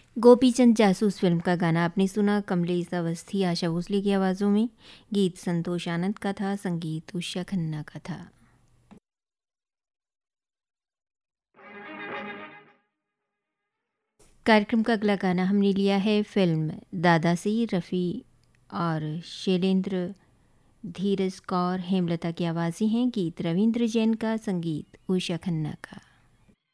गोपीचंद जासूस फिल्म का गाना आपने सुना। कमलेश अवस्थी, आशा भोसले की आवाज़ों में। गीत संतोष आनंद का था, संगीत उषा खन्ना का था। कार्यक्रम का अगला गाना हमने लिया है फिल्म दादा से। रफ़ी और शैलेंद्र, धीरज कौर, हेमलता की आवाज़ें हैं। गीत रविंद्र जैन का, संगीत उषा खन्ना का।